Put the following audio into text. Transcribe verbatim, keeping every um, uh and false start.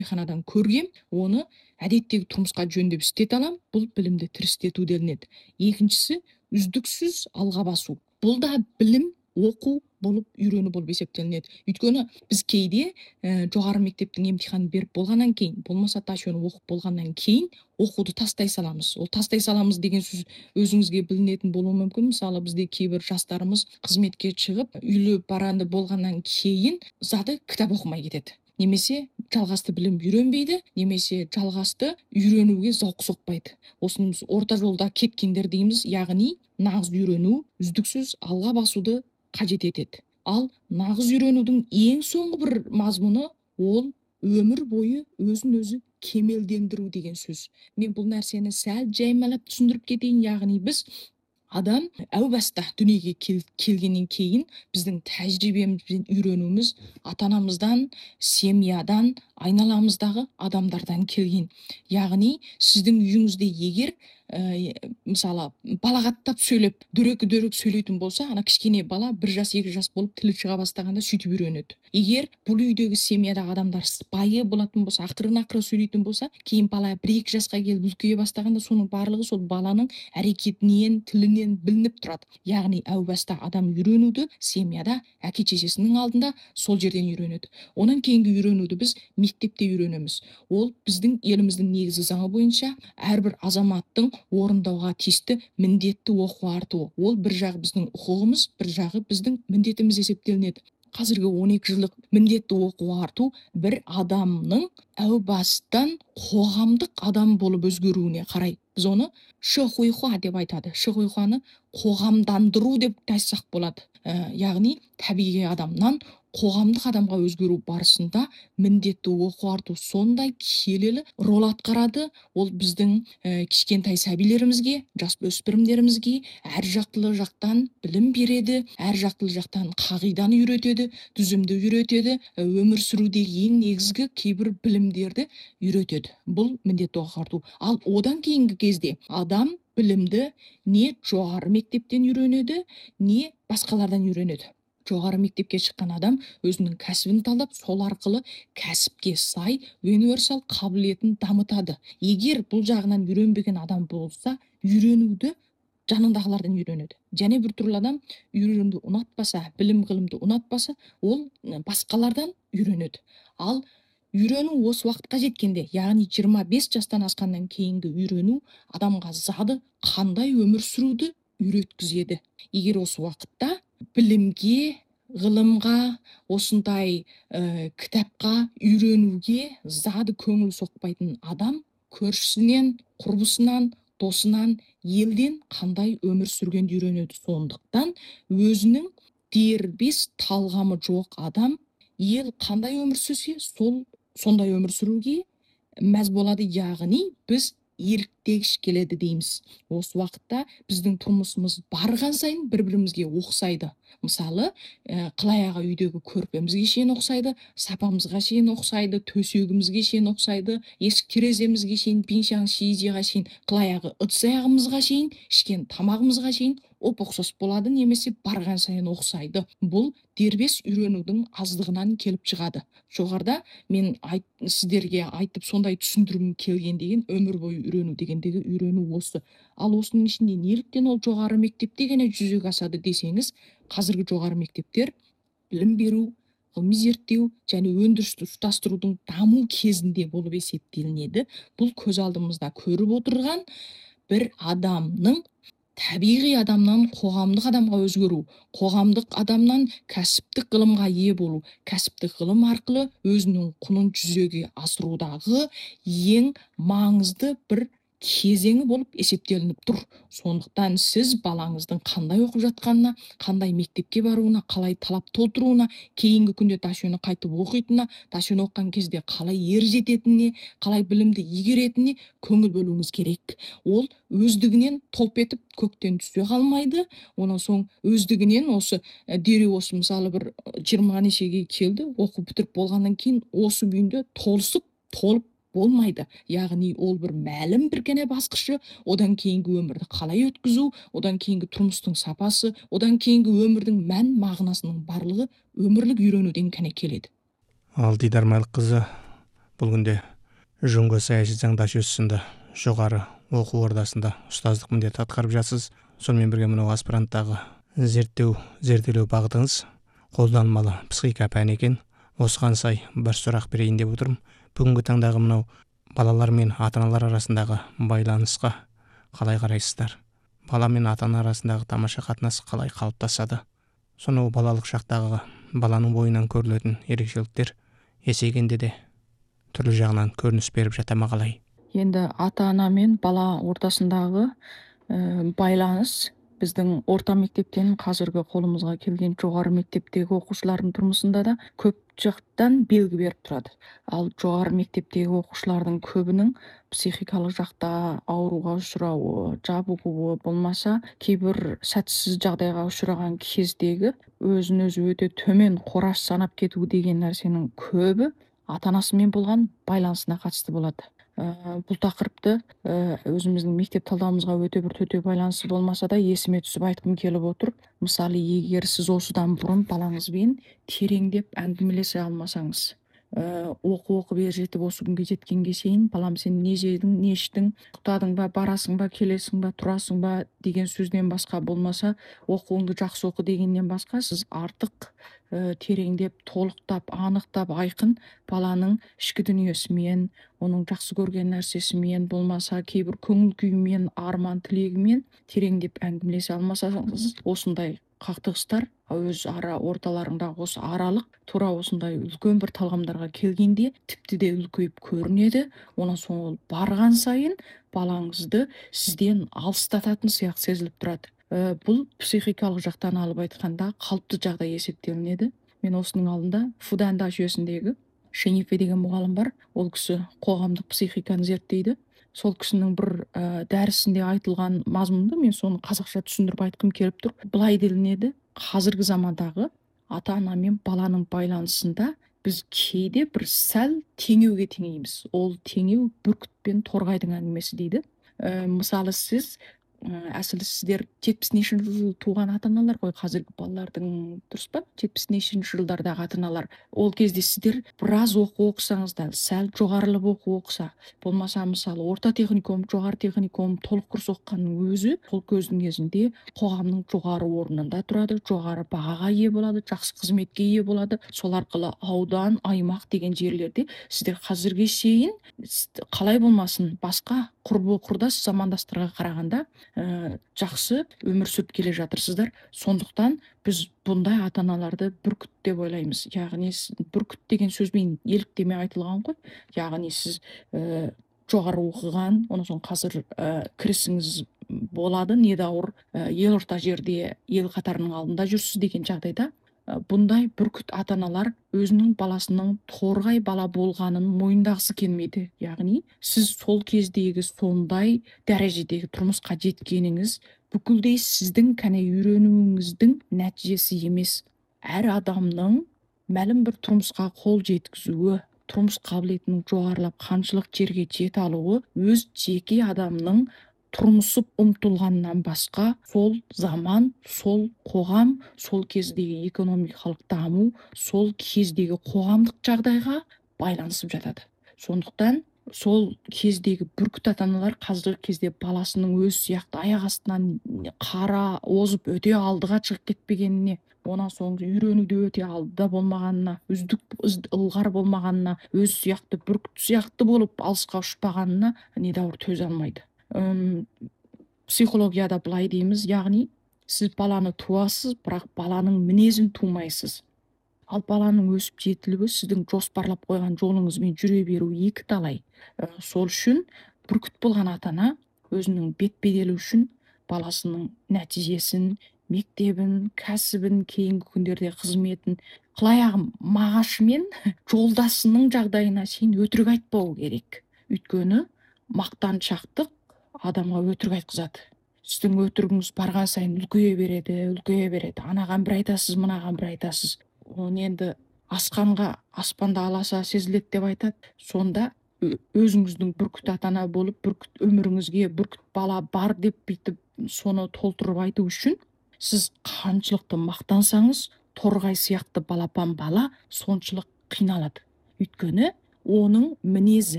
емтиханадан көргем, оны әдеттегі тұрмысқа жөндеп істете алам, бұл білімді тірістету делінеді. Екіншісі үздіксіз алға басу. Бұл да білім, оқу болып үйрену болып есептелінеді. Өйткені біз кейде ә, жоғары мектептің емтиханын беріп болғаннан кейін, болмаса ташуны оқып болғаннан кейін оқуды тастай саламыз. Ол тастай саламыз деген сөз өзіңізге білінетін болуы мүмкін. Мысалы, бізде кейбір жастарымыз қызметке шығып, үйлі баранды болғаннан кейін заты кітап оқымай кетеді. Немесе жалғасты білім үйренбейді, немесе жалғасты үйренуге зауқ соқпайды. Осыны біз орта жолда кеткендер дейміз, яғни нағыз үйрену, үздіксіз алға басуды қажет етеді. Ал нағыз үйренудің ең соңғы бір мазмұны ол өмір бойы өзін өзі кемелдендіру деген сөз. Мен бұл нәрсені сәл жаймалап түсіндіріп кетейін, яғни біз адам әу баста дүниеге кел, келгеннен кейін біздің тәжірибемізбен үйренуіміз ата-анамыздан, семьядан, айналамыздағы адамдардан келген. Яғни сіздің үйіңізде егер ә, мысалы балағаттап сөйлеп, дөрекі-дөрекі сөйлейтін болса, ана кішкене бала бір жас, екі жас болып тілі шыға бастағанда сөйтіп үйренеді. Егер бұл үйдегі семьядағы адамдар сыпайы болатын болса, ақырын-ақырын сөйлейтін болса, кейін бала бір-екі жасқа келіп үлкейе бастағанда соның барлығы сол баланың әрекетінен, тілінен білініп тұрады. Яғни әу баста адам үйренуді семьяда, әке-шешесінің алдында сол жерден үйренеді. Онан кейінгі үйренуді біз мектепте үйренеміз. Ол біздің еліміздің негізгі заңы бойынша әрбір азаматтың орындауға тиісті міндетті оқу артуы. Ол бір жағы біздің құқығымыз, бір жағы біздің міндетіміз есептелінеді. Қазіргі он екі жылдық міндетті оқу арту бір адамның әу бастан қоғамдық адам болып өзгеруіне қарай. Біз оны шихуйхуа деп айтады. Шихуйхуаны қоғамдандыру деп айтсақ болады. Ә, яғни табиғи адамнан қоғамдық адамға өзгеру барысында міндетті оқу арту сондай келелі рол атқарады. Ол біздің ә, кішкентай сәбилерімізге, жасөспірімдерімізге әр жақтылы жақтан білім береді, әр жақтылы жақтан қағиданы үйретеді, түзімді үйретеді, өмір сүрудегі ең негізгі кейбір білімдерді үйретеді. Бұл міндетті оқу арту. Ал одан кейінгі кезде адам білімді не жоғары мектептен үйренеді, не басқалардан үйренеді. Жоғары мектепке шыққан адам өзінің кәсібін талдап, сол арқылы кәсіпке сай универсал қабілетін дамытады. Егер бұл жағынан үйренбеген адам болса, үйренуді жанындағылардан үйренеді. Және бір түрлі адам үйренуді ұнатпаса, білім ғылымды ұнатпаса, ол басқалардан үйренеді. Ал үйрену осы уақытқа жеткенде, яғни жиырма бес жастан асқаннан кейінгі үйрену адамға зады қандай өмір сүруді үйреткізеді. Егер осы уақытта білімге, ғылымға, осындай ә, кітапқа үйренуге зады көңіл соқпайтын адам көршісінен, құрбысынан, досынан, елден қандай өмір сүргенді үйренеді. Сондықтан өзінің дербес талғамы жоқ адам ел қандай өмір сүрсе, сол сондай өмір сүруге мәз болады. Яғни біз еліктегіш келеді дейміз. Осы уақытта біздің тұрмысымыз барған сайын бір-бірімізге ұқсайды. Мысалы, қылаяғы үйдегі көрпемізге шейін ұқсайды, сапамызға шейін ұқсайды, төсегімізге шейін ұқсайды, есік тереземізге шейін, пиншаң шиизиға шейін, қылаяғы ыдыс-аяғымызға шейін, ішкен тамағымызға шейін оп-ұқсас болады, немесе барған сайын ұқсайды. Бұл дербес үйренудің аздығынан келіп шығады. Жоғарыда мен айт, сіздерге айтып сондай түсіндіргім келген деген өмір бойы үйрену дегендегі үйрену осы. Ал осының ішінде неліктен ол жоғары мектепте ғана жүзеге асады десеңіз, қазіргі жоғары мектептер білім беру, ғылыми зерттеу және өндірісті ұштастырудың даму кезінде болып есептелінеді. Бұл көз алдымызда көріп отырған бір адамның табиғи адамнан қоғамдық адамға өзгеру, қоғамдық адамнан кәсіптік ғылымға ие болу, кәсіптік ғылым арқылы өзінің құнын жүзеге асырудағы ең маңызды бір кезеңі болып есептелініп тұр. Сондықтан сіз балаңыздың қандай оқып жатқанына, қандай мектепке баруына, қалай талап толтыруына, кейінгі күнде ташуны қайтып оқитынына, ташуны оқыған кезде қалай ер жететініне, қалай білімді игеретініне көңіл бөлуіңіз керек. Ол өздігінен топ етіп көктен түсе қалмайды. Онан соң өздігінен осы дереу осы мысалы бір жиырма нешеге келді, оқып бітіріп болғаннан кейін осы күйінде толысып, толып болмайды. Яғни ол бір мәлім бір кене басқышы, одан кейінгі өмірді қалай өткізу, одан кейінгі тұрмыстың сапасы, одан кейінгі өмірдің мән мағынасының барлығы өмірлік үйренуден кәне келеді. Ал Дидар Мәлікқызы, Бұл күнде Жүнгі саяси заңдашы сынды жоғары оқу ордасында ұстаздық міндет атқарып жатсыз. Сонымен бірге мынау аспиранттағы зерттеу зерделеу бағытыңыз қолданбалы психика пәні екен. Осыған сай бір сұрақ берейін деп отырмын. Бүгінгі таңдағы мынау балалар мен ата-аналар арасындағы байланысқа қалай қарайсыздар? Бала мен ата-ана арасындағы тамаша қатынас қалай қалыптасады? Сонау балалық шақтағы баланың бойынан көрілетін ерекшеліктер есейгенде де түрлі жағынан көрініс беріп жата ма қалай? Енді ата-ана мен бала ортасындағы ә, байланыс біздің орта мектептен қазіргі қолымызға келген жоғары мектептегі оқушылардың тұрмысында да көп жақтан белгі беріп тұрады. Ал жоғары мектептегі оқушылардың көбінің психикалық жақта ауруға ұшырауы, жабығуы болмаса кейбір сәтсіз жағдайға ұшыраған кездегі өзін өзі өте төмен қораш санап кету деген нәрсенің көбі ата-анасымен болған байланысына қатысты болады. Ә, бұл тақырыпты ә, өзіміздің мектеп талдауымызға өте бір төте байланысы болмаса да есіме түсіп айтқым келіп отыр. Мысалы, егер сіз осыдан бұрын балаңызбен тереңдеп әңгімелесе алмасаңыз, ә, оқу оқып ер жетіп осы күнге жеткенге шейін балам сен не жедің, не іштің, ұйықтадың ба, барасың ба, келесің ба, тұрасың ба деген сөзден басқа, болмаса оқуыңды жақсы оқы дегеннен басқа сіз артық ә, тереңдеп, толықтап, анықтап, айқын баланың ішкі дүниесімен, оның жақсы көрген нәрсесімен, болмаса кейбір көңіл күйімен, арман тілегімен тереңдеп әңгімелесе алмасаңыз, осындай қақтығыстар өз ара орталарындағы осы аралық тура осындай үлкен бір талғамдарға келгенде тіпті де үлкейіп көрінеді. Онан соң ол барған сайын балаңызды сізден алыстататын сияқты сезіліп тұрады. Ә, бұл психикалық жақтан алып айтқанда қалыпты жағдай есептелінеді. Мен осының алдында Фуданда жүйесіндегі Шенифе деген мұғалім бар. Ол кісі қоғамдық психиканы зерттейді. Сол кісінің бір ә, дәрісінде айтылған мазмұнды мен соны қазақша түсіндіріп айтқым келіп тұр. Былай делінеді: қазіргі замандағы ата-ана мен баланың байланысында біз кейде бір сәл теңеуге теңейміз. Ол теңеу бүркіт пен торғайдың әңгімесі дейді. Ә, мысалы сіз әсілі сіздер жетпісінші жыл туған ата-аналар ғой, қазіргі балалардың, дұрыс па? жетпісінші жылдардағы ата-аналар. Ол кезде сіздер біраз оқу оқысаңыз да, сәл жоғарылап оқу оқыса, болмаса мысалы орта техникум, жоғары техникум, толық курс оқығанның өзі сол көздің кезінде қоғамның жоғары орнында тұрады, жоғары бағаға ие болады, жақсы қызметке ие болады. Сол арқылы аудан, аймақ деген жерлерде сіздер қазірге шейін қалай болмасын басқа құрбы құрдас замандастарға қарағанда ә, жақсы өмір сүріп келе жатырсыздар. Сондықтан біз бұндай ата-аналарды бүркіт деп ойлаймыз. Яғни бүркіт деген сөзбен еліктеме айтылған ғой. Яғни сіз ә, жоғары оқыған, онан соң қазір ә, кірісіңіз болады, недәуір ә, елорта жерде ел қатарының алдында жүрсіз деген жағдайда бұндай бүркіт ата-аналар өзінің баласының торғай бала болғанын мойындағысы келмейді. Яғни сіз сол кездегі сондай дәрежедегі тұрмысқа жеткеніңіз бүкілдей сіздің кәне үйренуіңіздің нәтижесі емес. Әр адамның мәлім бір тұрмысқа қол жеткізуі, тұрмыс қабілетінің жоғарылап қаншылық жерге жете алуы өз жеке адамның тұрмысып ұмтылғаннан басқа сол заман, сол қоғам, сол кездегі экономикалық даму, сол кездегі қоғамдық жағдайға байланысып жатады. Сондықтан сол кездегі бүркіт ата-аналар қазіргі кезде баласының өз сияқты аяқ астынан қара озып өте алдыға шығып кетпегеніне, онан соң үйренуде өте алдыда болмағанына, үздік ылғар болмағанына, өз сияқты бүркіт сияқты болып алысқа ұшпағанына недәуір төзе алмайды. Үм, психологияда былай дейміз, яғни сіз баланы туасыз, бірақ баланың мінезін тумайсыз. Ал баланың өсіп жетілуі сіздің жоспарлап қойған жолыңызбен жүре беру екі талай. Ә, сол үшін бүркіт болған ата-ана өзінің бет-беделі үшін баласының нәтижесін, мектебін, кәсібін, кейінгі күндерде қызметін, қылаяғым мағашымен жолдасының жағдайына шейін өтірік айтпау керек. Өйткені мақтаншақтық адамға өтірік айтқызады. Сіздің өтірігіңіз барған сайын үлкейе береді, үлкейе береді. Анаған бір айтасыз, мынаған бір айтасыз. Оны енді асқанға аспанда аласа сезіледі деп айтады. Сонда өзіңіздің бүркіт ата-ана болып, бүркіт өміріңізге бүркіт бала бар деп бүйтіп соны толтырып айту үшін сіз қаншылықты мақтансаңыз, торғай сияқты балапан бала соншылық қиналады. Өйткені оның мінезі